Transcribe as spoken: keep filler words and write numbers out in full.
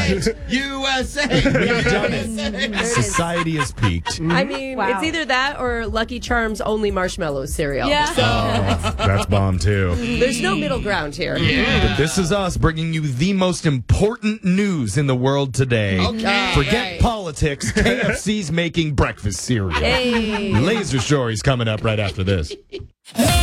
right. U S A. We've done it. Society has peaked. I mean, Wow. it's either that or Lucky Charms only marshmallow cereal. Yeah. So Oh, that's bomb, too. there's no middle ground here. But this is us bringing you the most important news in the world today. Okay. Forget Right. politics. K F C's making breakfast cereal. Hey. Laser Story's coming up right after this.